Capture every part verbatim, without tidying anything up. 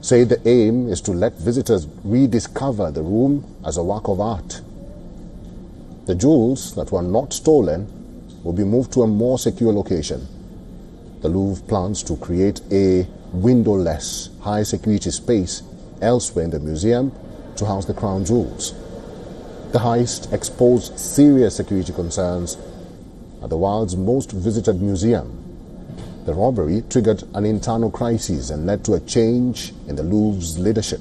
say the aim is to let visitors rediscover the room as a work of art. The jewels that were not stolen will be moved to a more secure location. The Louvre plans to create a windowless, high-security space elsewhere in the museum to house the crown jewels. The heist exposed serious security concerns at the world's most visited museum. The robbery triggered an internal crisis and led to a change in the Louvre's leadership.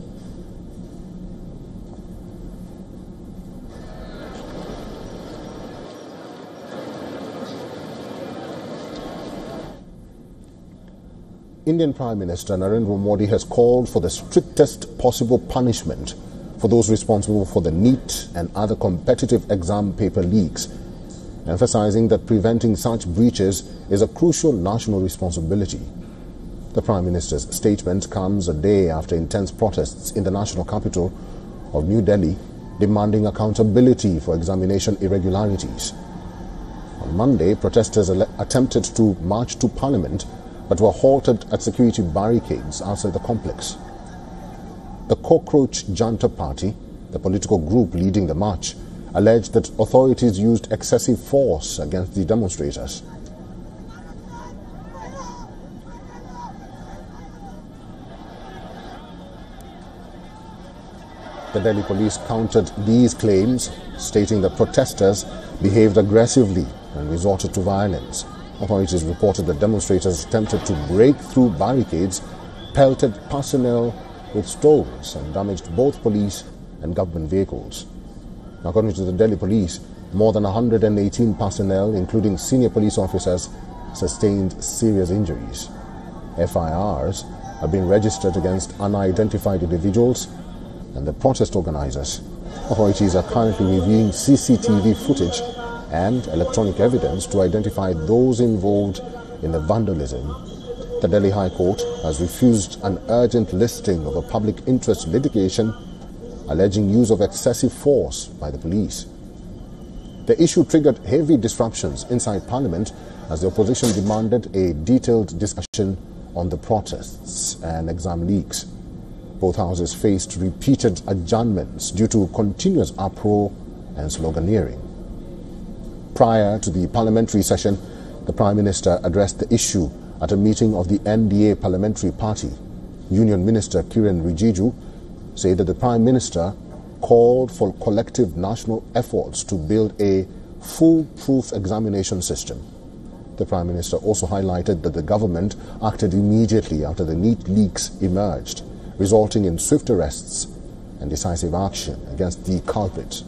Indian Prime Minister Narendra Modi has called for the strictest possible punishment for those responsible for the NEET and other competitive exam paper leaks, emphasizing that preventing such breaches is a crucial national responsibility. The Prime Minister's statement comes a day after intense protests in the national capital of New Delhi demanding accountability for examination irregularities. On Monday, protesters attempted to march to Parliament but were halted at security barricades outside the complex. The Cockroach Janta Party, the political group leading the march, alleged that authorities used excessive force against the demonstrators. The Delhi police countered these claims, stating that protesters behaved aggressively and resorted to violence. Authorities reported that demonstrators attempted to break through barricades, pelted personnel with stones, and damaged both police and government vehicles. According to the Delhi police, more than one hundred eighteen personnel, including senior police officers, sustained serious injuries. F I Rs have been registered against unidentified individuals and the protest organizers. Authorities are currently reviewing C C T V footage and electronic evidence to identify those involved in the vandalism. The Delhi High Court has refused an urgent listing of a public interest litigation alleging use of excessive force by the police. The issue triggered heavy disruptions inside Parliament as the opposition demanded a detailed discussion on the protests and exam leaks. Both houses faced repeated adjournments due to continuous uproar and sloganeering. Prior to the parliamentary session, the Prime Minister addressed the issue at a meeting of the N D A Parliamentary Party. Union Minister Kiren Rijiju said that the Prime Minister called for collective national efforts to build a foolproof examination system. The Prime Minister also highlighted that the government acted immediately after the NEET leaks emerged, resulting in swift arrests and decisive action against the culprits.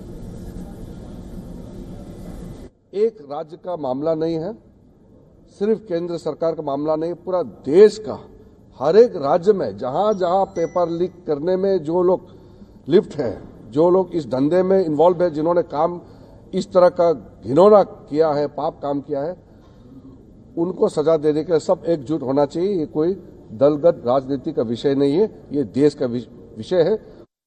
एक राज्य का मामला नहीं है, सिर्फ केंद्र सरकार का मामला नहीं, पूरा देश का हर एक राज्य में जहां जहां पेपर लीक करने में जो लोग लिप्त हैं, जो लोग इस धंधे में इन्वॉल्व है, जिन्होंने काम इस तरह का घिनौना किया है, पाप काम किया है, उनको सजा देने के लिए सब एकजुट होना चाहिए। ये कोई दलगत राजनीति का विषय नहीं है, ये देश का विषय है।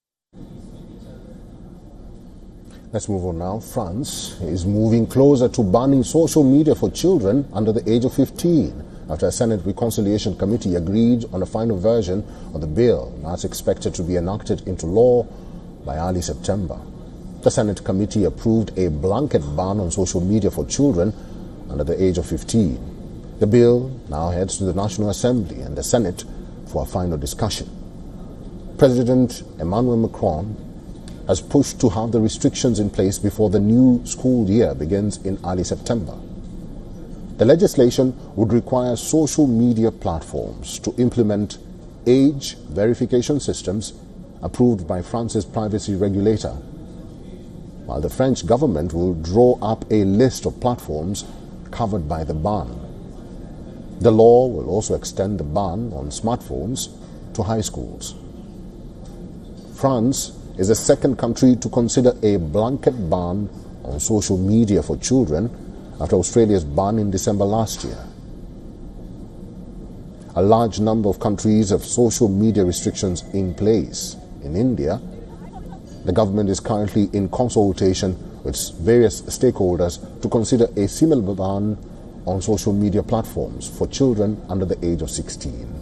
Let's move on now. France is moving closer to banning social media for children under the age of fifteen after a Senate Reconciliation Committee agreed on a final version of the bill that's expected to be enacted into law by early September. The Senate Committee approved a blanket ban on social media for children under the age of fifteen. The bill now heads to the National Assembly and the Senate for a final discussion. President Emmanuel Macron has pushed to have the restrictions in place before the new school year begins in early September. The legislation would require social media platforms to implement age verification systems approved by France's privacy regulator, while the French government will draw up a list of platforms covered by the ban. The law will also extend the ban on smartphones to high schools. France is the second country to consider a blanket ban on social media for children after Australia's ban in December last year. A large number of countries have social media restrictions in place. In India, the government is currently in consultation with various stakeholders to consider a similar ban on social media platforms for children under the age of sixteen.